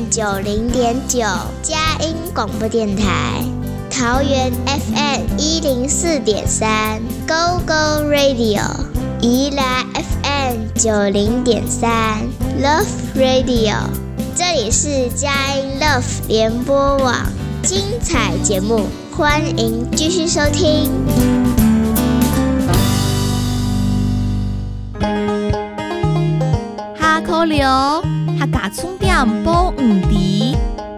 90.9佳音广播电台，桃园 FM 104.3 Go Go Radio， 宜兰 FM 90.3 Love Radio， 这里是佳音 Love 联播网，精彩节目欢迎继续收听。 下课了，客家充电保唔离。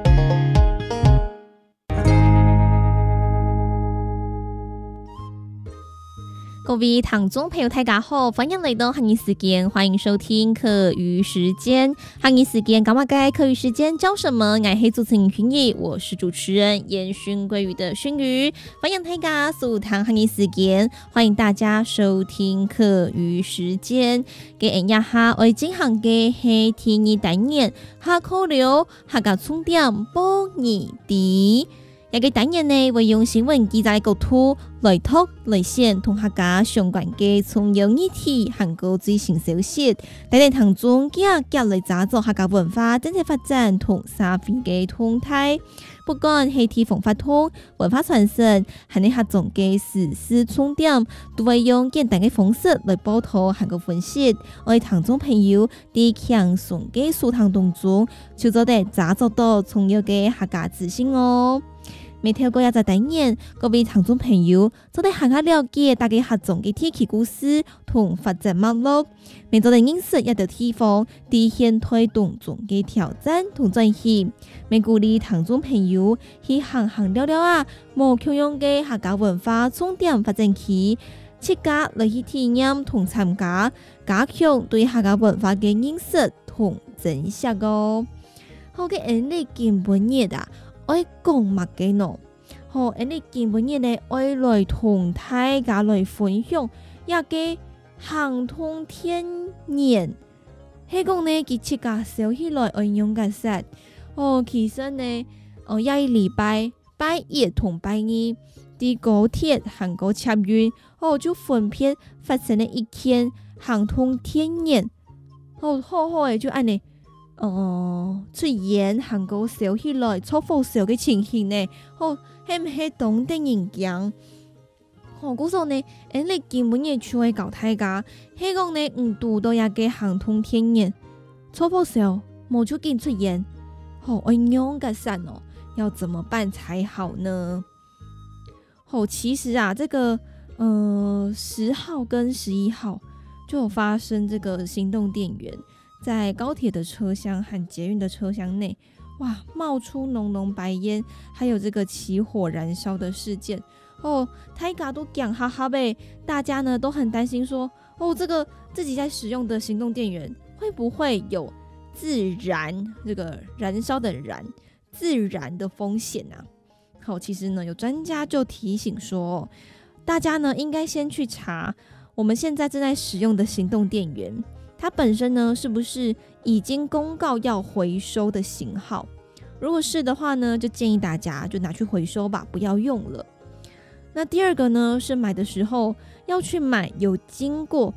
各位听众朋友大家好，欢迎来到客语时间，欢迎收听课余时间。客语时间干嘛该课余时间教什么？我是主持人薰怡，我是主持人烟熏鲑鱼的熏鱼。欢迎大家收听客语时间，欢迎大家收听课余时间。给人家下我进行的是第二单元，下课了，客家充电保你的。一個單元呢，會用新聞記載構圖來讀來線同客家相關嘅重要議題和個最新消息，帶嚟當中夾嚟打造客家文化整體發展同社會嘅動態。不管係地方發通、文化傳承，還係客種嘅時事重點，都會用簡單嘅方式來報道和個分析。我哋聽眾朋友喺輕鬆嘅書堂當中，就做得打造到重要嘅客家資訊哦。每透過一隻單元，各位聽眾朋友做得更加了解大家客種嘅地區故事同發展脈絡，每做得認識一個地方喺現代當中嘅挑戰同轉型，每鼓勵聽眾朋友去行了了啊，無共用嘅客家文化重點發展區，設家來去體驗同參加，加強對客家文化嘅認識同珍惜哦。好嘅，你見本嘢啊！愛講乜嘅喏？好，你今本日呢愛來同大家來分享一個行通天年。係講呢，佢設計小起來愛用嘅實。其實呢，一禮拜一同拜二，啲高鐵行過捷運，就分別發生了一件行通天年。好嘅，就按呢。出現行過小起來錯放小嘅情形呢，係唔係當地人講？嗰時候呢，你根本也出去搞大家，係講呢唔讀到一個行通天年，錯放小冇出見出現，我用個傘哦，要怎麼辦才好呢？其實啊，這個10號跟11號就有發生這個行動電源。在高鐵的車廂和捷運的車廂內，冒出濃濃白煙，還有這個起火燃燒的事件。大家都講哈哈唄，大家呢都很擔心說，這個自己在使用的行動電源會不會有自燃，這個燃燒的燃，自燃的風險啊？其實呢有專家就提醒說，大家呢應該先去查我們現在正在使用的行動電源。它本身呢，是不是已經公告要回收的型號？如果是的話呢，就建議大家就拿去回收吧，不要用了。那第二個呢，是買的時候要去買有經過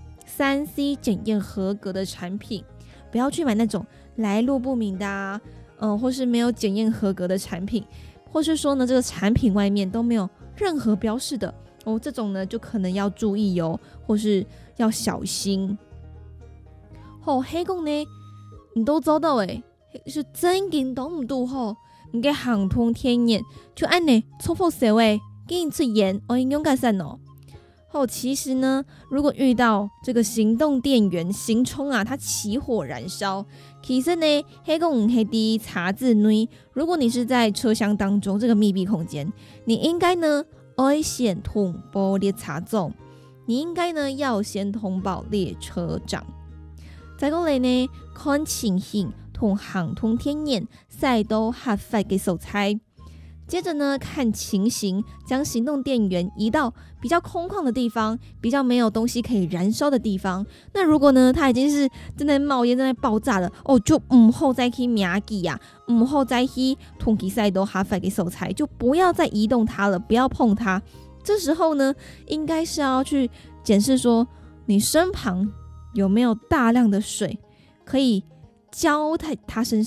3C 檢驗合格的產品，不要去買那種來路不明的啊，或是沒有檢驗合格的產品，或是說呢，這個產品外面都沒有任何標示的這種呢就可能要注意或是要小心。係講呢，唔都做到誒，是真見到唔到唔嘅行通天然，就按呢錯放小誒，竟然出現我應用改善哦。其實呢，如果遇到這個行動電源行充啊，它起火燃燒，其實呢，係講唔係啲茶字內，如果你是在車廂當中這個密閉空間，你應該呢要先通報列車長，你應該呢要先通報列車長。再過嚟呢，看情形同行通天然賽道合法嘅素材。接着呢，看情形，將行動電源移到比較空曠的地方，比較沒有東西可以燃燒的地方。那如果呢，它已經是正在冒煙、正在爆炸了，就唔好再去瞄記呀，唔好再去通去賽道合法嘅素材，就不要再移動它了，不要碰它。這時候呢，應該是要去檢視說，你身旁有沒有大量的水可以澆在它身上，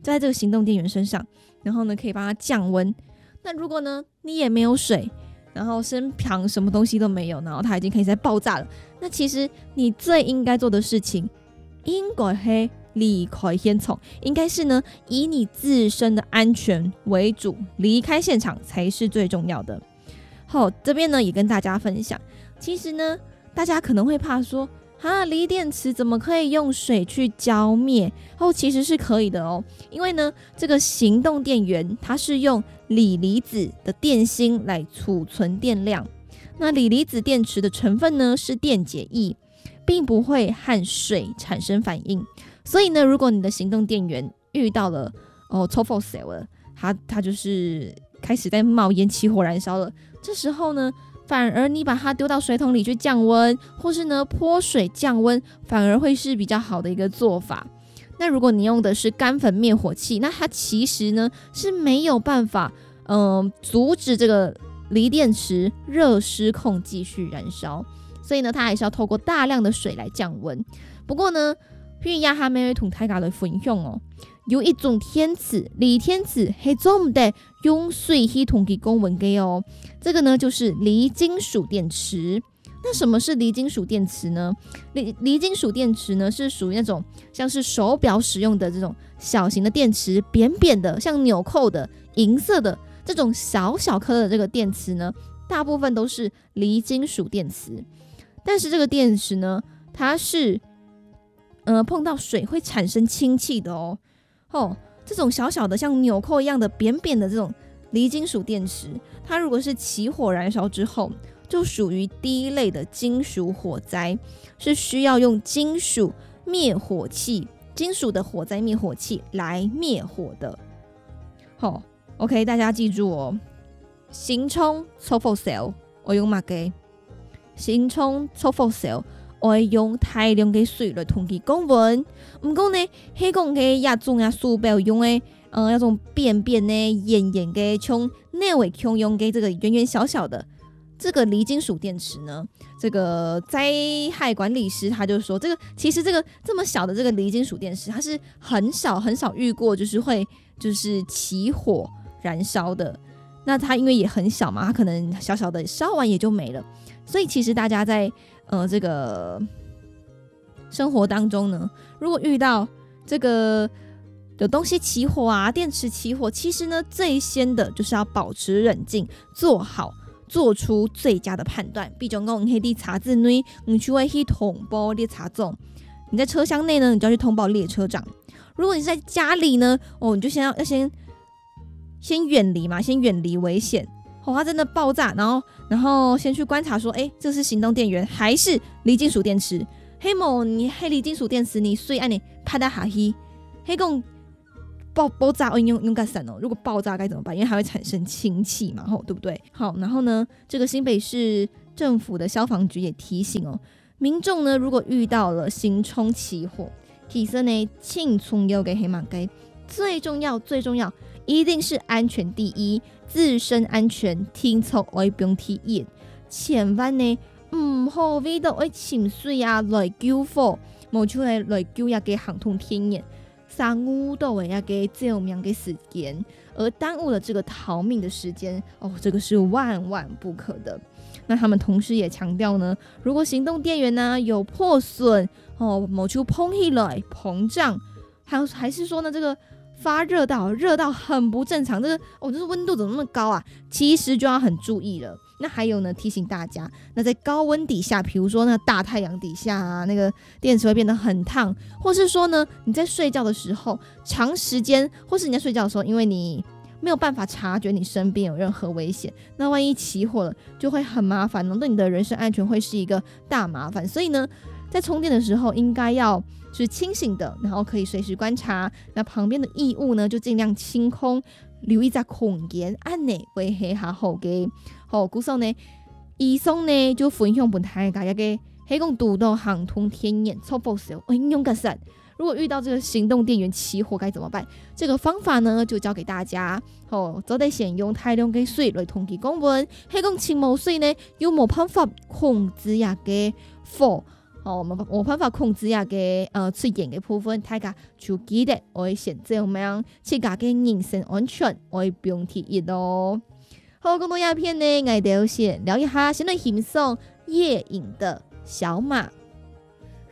在这个行动电源身上，然后呢可以帮它降温。那如果呢你也没有水，然后身旁什么东西都没有，然后它已经开始在爆炸了，那其实你最应该做的事情应该是离开现场，应该是呢以你自身的安全为主，离开现场才是最重要的。好，这边呢也跟大家分享，其实呢大家可能会怕说锂电池怎么可以用水去浇灭？其实是可以的哦，因为呢这个行动电源它是用锂离子的电芯来储存电量，那锂离子电池的成分呢是电解液，并不会和水产生反应，所以呢如果你的行动电源遇到了抽风 cell 了，它就是开始在冒烟起火燃烧了，这时候呢反而你把它丢到水桶里去降温，或是呢泼水降温，反而会是比较好的一个做法。那如果你用的是干粉灭火器，那它其实呢是没有办法阻止这个锂电池热失控继续燃烧，所以呢它还是要透过大量的水来降温。不过呢譬如亚哈妹同大家来分享哦，有一种天池，锂天池是做不得用水去同其供温的哦。这个呢就是锂金属电池。那什么是锂金属电池呢？锂金属电池呢是属于那种像是手表使用的这种小型的电池，扁扁的像纽扣的银色的这种小小颗的这个电池呢，大部分都是锂金属电池。但是这个电池呢它是碰到水会产生氢气的哦。这种小小的像纽扣一样的扁扁的这种锂金属电池，它如果是起火燃烧之后，就属于第一类的金属火灾，是需要用金属灭火器、金属的火灾灭火器来灭火的。OK， 大家记住哦，行冲抽风 cell 我用嘛嘅，行冲抽风 cell我用大量的水来同其供温。不过呢，迄讲嘅亚种啊手表用的那种扁扁的、圆圆的，像内尾腔用的这个圆圆小小的这个锂金属电池呢，这个灾害管理师他就说，其实这么小的这个锂金属电池，它是很少遇过就是会起火燃烧的。那它因为也很小嘛，它可能小小的烧完也就没了。所以其实大家在这个生活当中呢，如果遇到这个有东西起火啊，电池起火，其实呢最先的就是要保持冷静，做出最佳的判断。比如说你可以查字内，你就会去通报列车长。你在车厢内呢，你就要去通报列车长。如果你是在家里呢，你就先远离嘛，先远离危险。它真的爆炸，然后先去观察说，这是行动电源还是锂金属电池？你锂金属电池你水按你拍到下去，讲爆炸用干散哦。如果爆炸该怎么办？因为它会产生氢气嘛，对不对？好，然后呢，这个新北市政府的消防局也提醒哦，民众呢如果遇到了行冲起火，其实呢，请冲要给黑马该最重要，一定是安全第一。自身安全，天促爱不用体验，千万呢唔好为到爱请水啊来救火，冇出来救一个航空天眼，耽误到一个救命的时间，而耽误了这个逃命的时间这个是万万不可的。那他们同时也强调呢，如果行动电源呢有破损某处膨起来膨胀，还是说呢这个发热到很不正常，这个温度怎么那么高啊？其实就要很注意了。那还有呢，提醒大家，那在高温底下，比如说那大太阳底下啊，那个电池会变得很烫，或是说呢，你在睡觉的时候，长时间，或是你在睡觉的时候，因为你没有办法察觉你身边有任何危险，那万一起火了，就会很麻烦对你的人身安全会是一个大麻烦。所以呢，在充电的时候应该要是清醒的，然后可以随时观察，那旁边的异物呢就尽量清空，留意在空间安内为黑下好嘅。好，故说呢，以上呢就分享给大家一个黑讲读到航空天眼抽爆手应用个伞。如果遇到这个行动电源起火该怎么办？这个方法呢就教给大家。就得先用大量的水来通气降温。黑讲清冇水呢，又冇办法控制一个火。 我们冇辦法控制下嘅出現嘅部分，大家就記得我會選擇咁樣自家嘅人身安全，我會標題一咯。好，講到鴉片呢，我哋先聊一下，先嚟欣賞夜影的小馬。